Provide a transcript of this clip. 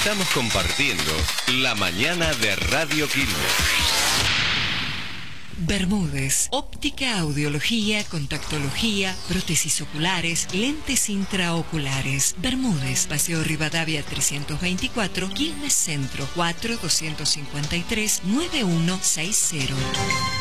Estamos compartiendo la mañana de Radio Quilmes. Bermúdez, óptica, audiología, contactología, prótesis oculares, lentes intraoculares. Bermúdez, Paseo Rivadavia 324, Quilmes Centro, 4-253-9160.